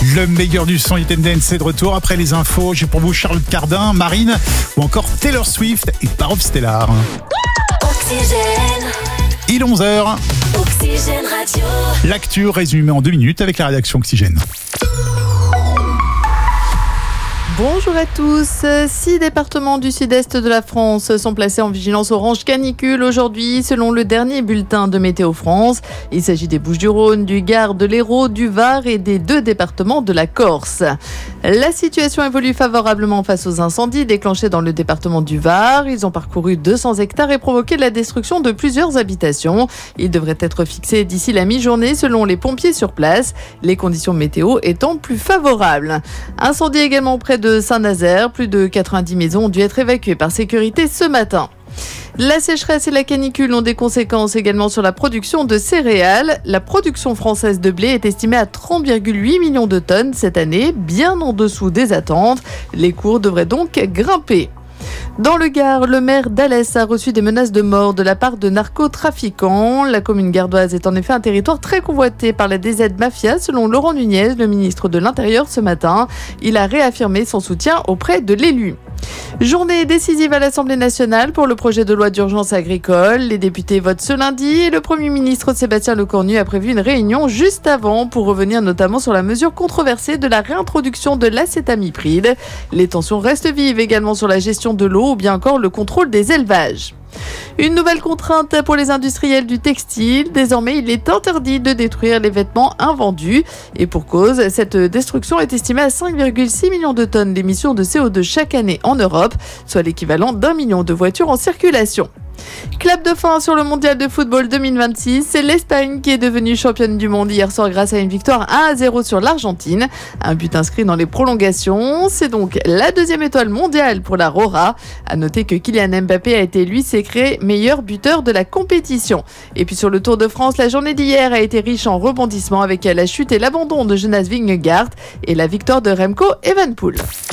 Le meilleur du son Hit & Dance est de retour après les infos. J'ai pour vous Charles Cardin, Marine ou encore Taylor Swift et Parov Stellar. Oxygène. Il est 11h. Oxygène Radio. L'actu résumé en 2 minutes avec la rédaction Oxygène. Bonjour à tous. 6 départements du sud-est de la France sont placés en vigilance orange canicule aujourd'hui, selon le dernier bulletin de Météo France. Il s'agit des Bouches-du-Rhône, du Gard, de l'Hérault, du Var et des 2 départements de la Corse. La situation évolue favorablement face aux incendies déclenchés dans le département du Var. Ils ont parcouru 200 hectares et provoqué la destruction de plusieurs habitations. Ils devraient être fixés d'ici la mi-journée selon les pompiers sur place, les conditions météo étant plus favorables. Incendie également près de Saint-Nazaire, plus de 90 maisons ont dû être évacuées par sécurité ce matin. La sécheresse et la canicule ont des conséquences également sur la production de céréales. La production française de blé est estimée à 30,8 millions de tonnes cette année, bien en dessous des attentes. Les cours devraient donc grimper. Dans le Gard, le maire d'Alès a reçu des menaces de mort de la part de narcotrafiquants. La commune gardoise est en effet un territoire très convoité par la DZ Mafia, selon Laurent Nunez, le ministre de l'Intérieur ce matin. Il a réaffirmé son soutien auprès de l'élu. Journée décisive à l'Assemblée nationale pour le projet de loi d'urgence agricole. Les députés votent ce lundi et le Premier ministre Sébastien Lecornu a prévu une réunion juste avant pour revenir notamment sur la mesure controversée de la réintroduction de l'acétamipride. Les tensions restent vives également sur la gestion de l'eau ou bien encore le contrôle des élevages. Une nouvelle contrainte pour les industriels du textile. Désormais, il est interdit de détruire les vêtements invendus. Et pour cause, cette destruction est estimée à 5,6 millions de tonnes d'émissions de CO2 chaque année en Europe, soit l'équivalent d'1 million de voitures en circulation. Clap de fin sur le mondial de football 2026, c'est l'Espagne qui est devenue championne du monde hier soir grâce à une victoire 1-0 sur l'Argentine. Un but inscrit dans les prolongations, c'est donc la 2e étoile mondiale pour la Rora. À noter que Kylian Mbappé a été lui sacré meilleur buteur de la compétition. Et puis sur le Tour de France, la journée d'hier a été riche en rebondissements avec la chute et l'abandon de Jonas Vingegaard et la victoire de Remco Evenepoel.